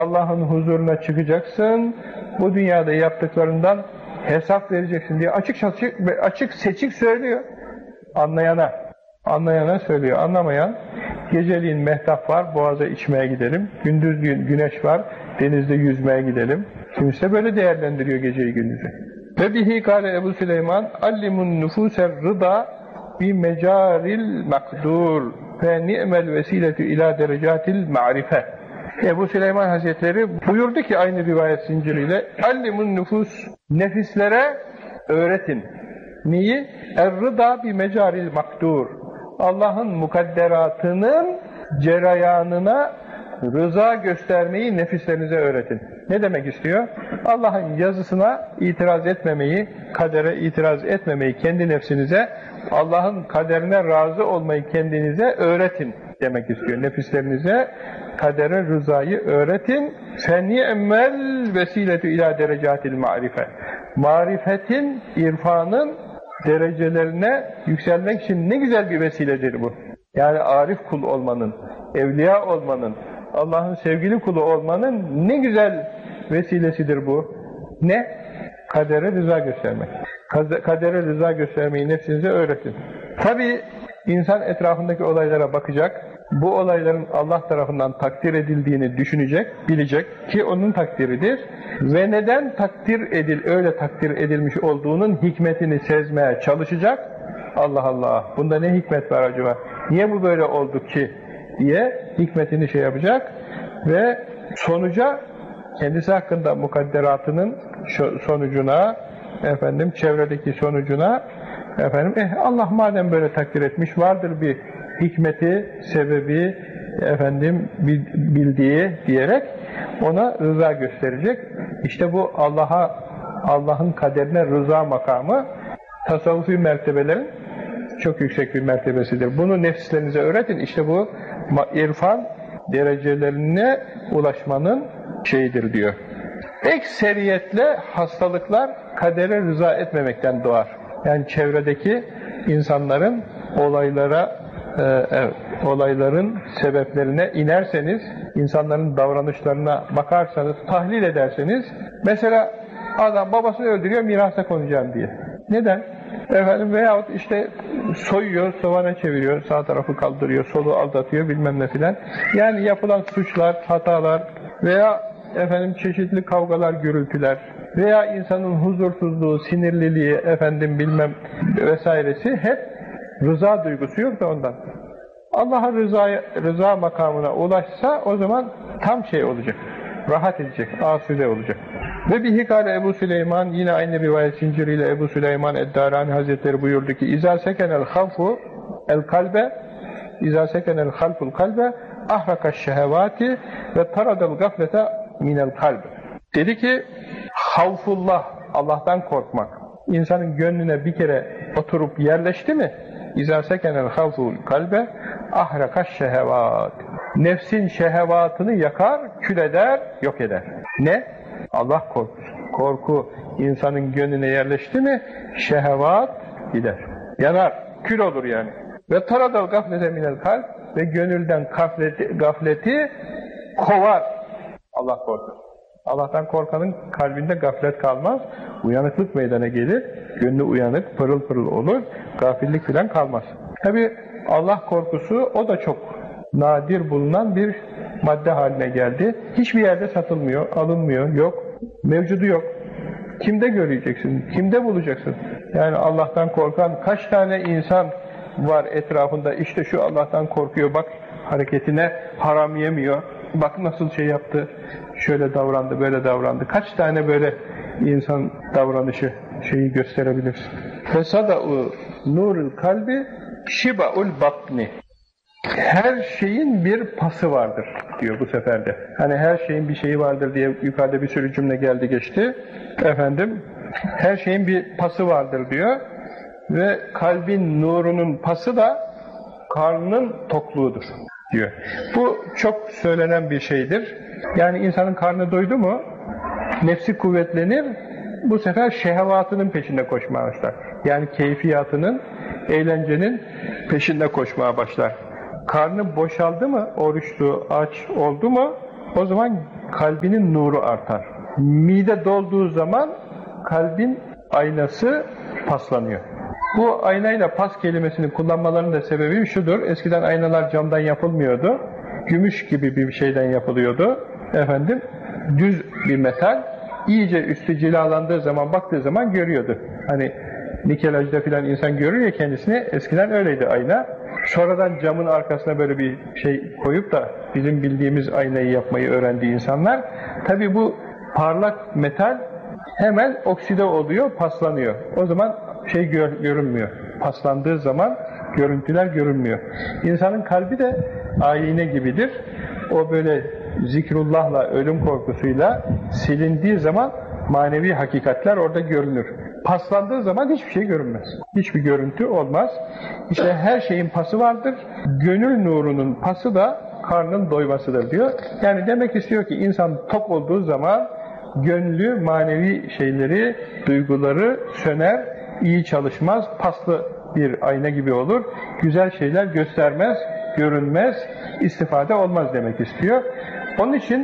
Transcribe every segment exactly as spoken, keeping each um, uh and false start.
Allah'ın huzuruna çıkacaksın, bu dünyada yaptıklarından hesap vereceksin diye açık açık, açık seçik söylüyor. Anlayana, anlayana söylüyor. Anlamayan, geceliğin mehtap var, boğaza içmeye gidelim. Gündüz gün güneş var, denizde yüzmeye gidelim. Kimse böyle değerlendiriyor geceyi gündüzü. Ve bihi kâle Ebu Süleyman, allimun nüfûser rıda bi mecaril makdur fe ni'mel vesiletü ila derecatil ma'rife. Ebu Süleyman Hazretleri buyurdu ki aynı rivayet zinciriyle, allimun nüfus, nefislere öğretin. Neyi? Er-rıda bi mecaril makdur. Allah'ın mukadderatının cereyanına rıza göstermeyi nefislerinize öğretin. Ne demek istiyor? Allah'ın yazısına itiraz etmemeyi, kadere itiraz etmemeyi kendi nefsinize, Allah'ın kaderine razı olmayı kendinize öğretin demek istiyor. Nefislerinize kadere rızayı öğretin. فَنِعْمَ vesiletü ila derecatil marife. Marifetin, irfanın derecelerine yükselmek için ne güzel bir vesiledir bu. Yani arif kul olmanın, evliya olmanın, Allah'ın sevgili kulu olmanın ne güzel vesilesidir bu. Ne? Kadere rıza göstermek. Kadere rıza göstermeyi nefsinize öğretin. Tabi insan etrafındaki olaylara bakacak, bu olayların Allah tarafından takdir edildiğini düşünecek, bilecek ki onun takdiridir ve neden takdir edil, öyle takdir edilmiş olduğunun hikmetini sezmeye çalışacak. Allah Allah, bunda ne hikmet var acaba? Niye bu böyle oldu ki? Diye hikmetini şey yapacak ve sonuca, kendisi hakkında mukadderatının sonucuna, efendim çevredeki sonucuna, efendim eh Allah madem böyle takdir etmiş, vardır bir hikmeti, sebebi, efendim bildiği diyerek ona rıza gösterecek. İşte bu Allah'a, Allah'ın kaderine rıza makamı tasavvufi mertebelerin çok yüksek bir mertebesidir. Bunu nefislerinize öğretin. İşte bu irfan derecelerine ulaşmanın şeyidir diyor. Ekseriyetle hastalıklar kadere rıza etmemekten doğar. Yani çevredeki insanların olaylara, e, evet, olayların sebeplerine inerseniz, insanların davranışlarına bakarsanız, tahlil ederseniz, mesela adam babasını öldürüyor, mirasa konacağım diye. Neden? Efendim veyahut işte soyuyor, sovana çeviriyor, sağ tarafı kaldırıyor, solu aldatıyor, bilmem ne filan. Yani yapılan suçlar, hatalar veya efendim çeşitli kavgalar, gürültüler veya insanın huzursuzluğu, sinirliliği, efendim bilmem vesairesi hep rıza duygusu yok da ondan. Allah'a rıza, rıza makamına ulaşsa o zaman tam şey olacak, rahat edecek, asude olacak. Ve bir hikâle Ebu Süleyman, yine aynı rivayet zinciriyle Ebu Süleyman Eddârani Hazretleri buyurdu ki İzâ sekenel havfu el kalbe İzâ sekenel halful kalbe ahrakaş şehevâti ve taradel gaflete minel kalbe. Dedi ki havfullah, Allah'tan korkmak, insanın gönlüne bir kere oturup yerleşti mi İzâ sekenel havful kalbe ahrakaş şehevât, nefsin şehevatını yakar, kül eder, yok eder. Ne? Allah korkusu. Korku insanın gönlüne yerleşti mi şehevat gider. Yanar, kül olur yani. Ve taradal gaflete minel kalp, ve gönülden gafleti, gafleti kovar. Allah korkusu. Allah'tan korkanın kalbinde gaflet kalmaz. Uyanıklık meydana gelir. Gönlü uyanık, pırıl pırıl olur. Gafillik filan kalmaz. Tabi Allah korkusu o da çok nadir bulunan bir madde haline geldi. Hiçbir yerde satılmıyor, alınmıyor, yok. Mevcudu yok. Kimde göreceksin? Kimde bulacaksın? Yani Allah'tan korkan kaç tane insan var etrafında? İşte şu Allah'tan korkuyor, bak hareketine haram yemiyor. Bak nasıl şey yaptı, şöyle davrandı, böyle davrandı. Kaç tane böyle insan davranışı şeyi gösterebilirsin? Fesada'u nurul kalbi şiba'ul batni. Her şeyin bir pası vardır diyor bu seferde. Hani her şeyin bir şeyi vardır diye yukarıda bir sürü cümle geldi geçti. Efendim, her şeyin bir pası vardır diyor. Ve kalbin nurunun pası da karnının tokluğudur diyor. Bu çok söylenen bir şeydir. Yani insanın karnı doydu mu nefsi kuvvetlenir, bu sefer şehvatının peşinde koşmaya başlar. Yani keyfiyatının, eğlencenin peşinde koşmaya başlar. Karnı boşaldı mı, oruçlu, aç oldu mu, o zaman kalbinin nuru artar. Mide dolduğu zaman kalbin aynası paslanıyor. Bu aynayla pas kelimesini kullanmalarının da sebebi şudur. Eskiden aynalar camdan yapılmıyordu. Gümüş gibi bir şeyden yapılıyordu. Efendim, düz bir metal. İyice üstü cilalandığı zaman, baktığı zaman görüyordu. Hani nikelajda filan insan görür ya kendisini. Eskiden öyleydi ayna. Sonradan camın arkasına böyle bir şey koyup da bizim bildiğimiz aynayı yapmayı öğrendi insanlar. Tabi bu parlak metal hemen okside oluyor, paslanıyor. O zaman şey gör, görünmüyor. Paslandığı zaman görüntüler görünmüyor. İnsanın kalbi de ayine gibidir. O böyle zikrullahla, ölüm korkusuyla silindiği zaman manevi hakikatler orada görünür. Paslandığı zaman hiçbir şey görünmez. Hiçbir görüntü olmaz. İşte her şeyin pası vardır. Gönül nurunun pası da karnın doymasıdır diyor. Yani demek istiyor ki insan tok olduğu zaman gönlü, manevi şeyleri, duyguları söner, iyi çalışmaz, paslı bir ayna gibi olur. Güzel şeyler göstermez, görünmez, istifade olmaz demek istiyor. Onun için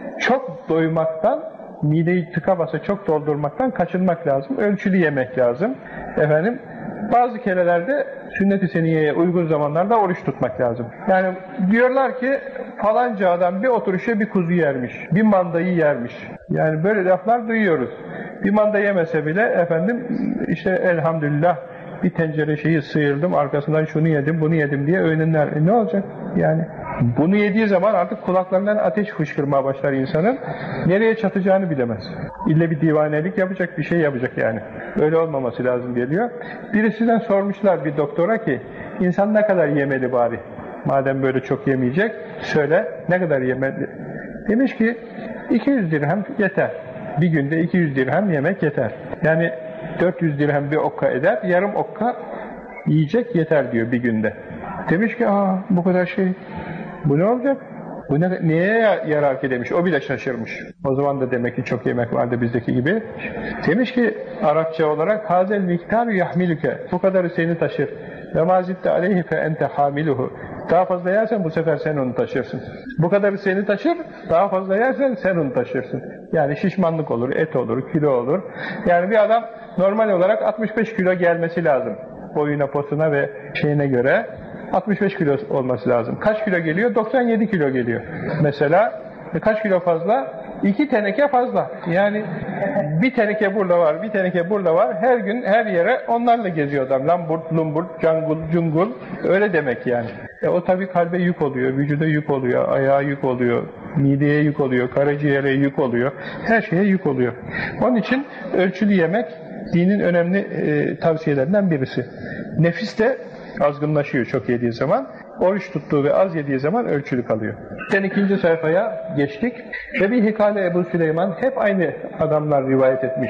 çok doymaktan, mideyi tıka basa çok doldurmaktan kaçınmak lazım. Ölçülü yemek lazım. Efendim, bazı kerelerde sünnet-i seniyeye uygun zamanlarda oruç tutmak lazım. Yani diyorlar ki falanca adam bir oturuşa bir kuzu yermiş, bir mandayı yermiş. Yani böyle laflar duyuyoruz. Bir manda yemese bile efendim işte elhamdülillah bir tencere şeyi sıyırdım, arkasından şunu yedim, bunu yedim diye övünenler. E ne olacak? Yani bunu yediği zaman artık kulaklarından ateş fışkırmaya başlar insanın. Nereye çatacağını bilemez. İlle bir divanelik yapacak, bir şey yapacak yani. Öyle olmaması lazım geliyor. Birisinden sormuşlar bir doktora ki, insan ne kadar yemeli bari? Madem böyle çok yemeyecek, söyle ne kadar yemeli? Demiş ki, iki yüz dirhem yeter. Bir günde iki yüz dirhem yemek yeter. Yani dört yüz dirhem bir okka eder, yarım okka yiyecek yeter diyor bir günde. Demiş ki, aa bu kadar şey, bu ne olacak? Bu ne, neye yarar ki demiş, o bile şaşırmış. O zaman da demek ki çok yemek vardı bizdeki gibi. Demiş ki Arapça olarak, hazel miktar yahmiluke, bu kadarı seni taşır. Ve mazitte aleyhi fe ente hamiluhu. Daha fazla yersen bu sefer sen onu taşırsın. Bu kadarı seni taşır, daha fazla yersen sen onu taşırsın. Yani şişmanlık olur, et olur, kilo olur. Yani bir adam normal olarak altmış beş kilo gelmesi lazım. Boyuna, posuna ve şeyine göre altmış beş kilo olması lazım. Kaç kilo geliyor? doksan yedi kilo geliyor. Mesela e kaç kilo fazla? İki teneke fazla. Yani bir teneke burada var, bir teneke burada var. Her gün her yere onlarla geziyor adam. Lamburt, lumburt, cangul, cungul. Öyle demek yani. E o tabii kalbe yük oluyor, vücuda yük oluyor, ayağa yük oluyor, mideye yük oluyor, karaciğere yük oluyor. Her şeye yük oluyor. Onun için ölçülü yemek dinin önemli e, tavsiyelerinden birisi. Nefis de azgınlaşıyor çok yediği zaman. Oruç tuttuğu ve az yediği zaman ölçülü kalıyor. Sen ikinci sayfaya geçtik. Ve bir hikale Ebu Süleyman, hep aynı adamlar rivayet etmiş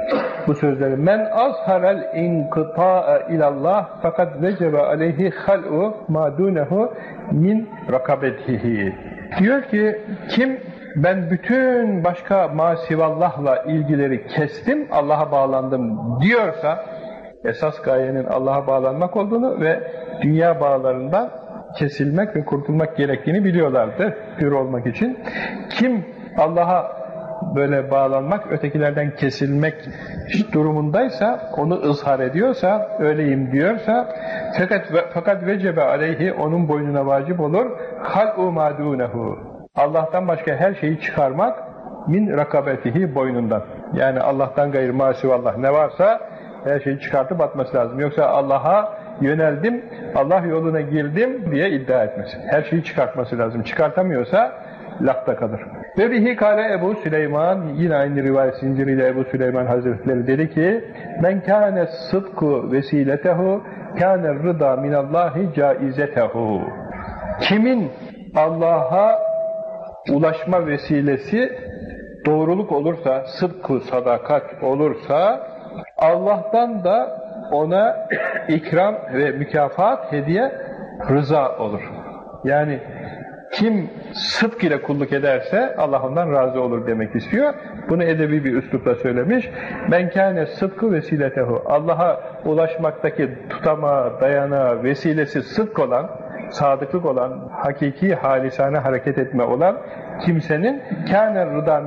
bu sözleri. Men azharel inkıta'a ilallah fakat vecebe aleyhi hal'u madunehu min rakabetihi. Diyor ki, kim ben bütün başka masivallahla ilgileri kestim, Allah'a bağlandım diyorsa, esas gayenin Allah'a bağlanmak olduğunu ve dünya bağlarından kesilmek ve kurtulmak gerektiğini biliyorlardı hür olmak için. Kim Allah'a böyle bağlanmak, ötekilerden kesilmek durumundaysa, onu ızhar ediyorsa, öyleyim diyorsa, fakat fakat vecebe aleyhi, onun boynuna vacip olur, hal'u madunehu, Allah'tan başka her şeyi çıkarmak, min rakabetihi, boynundan. Yani Allah'tan gayrı masivallah ne varsa her şeyi çıkartıp atması lazım. Yoksa Allah'a yöneldim, Allah yoluna girdim diye iddia etmesin. Her şeyi çıkartması lazım. Çıkartamıyorsa lafta kalır. Ve bihi kâle Ebu Süleyman, yine aynı rivayet zinciriyle Ebu Süleyman Hazretleri dedi ki, men kâne sıdku vesiletehu kâne rıda minallahi caizetehu. Kimin Allah'a ulaşma vesilesi doğruluk olursa, sıdku sadakat olursa, Allah'tan da ona ikram ve mükafat, hediye, rıza olur. Yani kim sıdk ile kulluk ederse Allah ondan razı olur demek istiyor. Bunu edebi bir üslupla söylemiş. Men kâne sıdkı vesiletehu. Allah'a ulaşmaktaki tutamağı, dayanağı, vesilesi sıdk olan, sadıklık olan, hakiki halisane hareket etme olan kimsenin kâne rıda